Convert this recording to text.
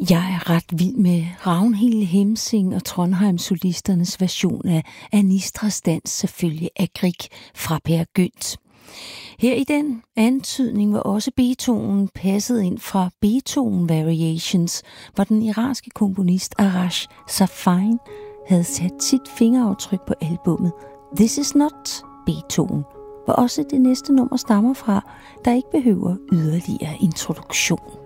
Jeg er ret vild med Ragnhild Hemsing og Trondheim-solisternes version af Anistras dans, selvfølgelig af Grieg fra Peer Gynt. Her i den antydning var også Beethoven passet ind fra Beethoven Variations, hvor den iranske komponist Arash Safine havde sat sit fingeraftryk på albummet This Is Not Beethoven, hvor også det næste nummer stammer fra, der ikke behøver yderligere introduktion.